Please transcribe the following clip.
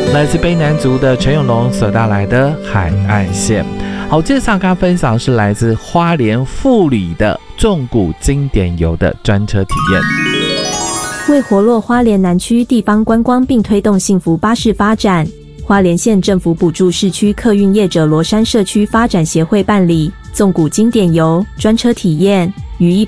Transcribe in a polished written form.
来自卑南族的陈永龙所带来的海岸线。好，介绍跟分享是来自花莲富里的纵谷经典游的专车体验。 为活络花莲南区地方观光并推动幸福巴士发展，花莲县政府补助市区客运业者罗山社区发展协会办理纵谷经典游专车体验，于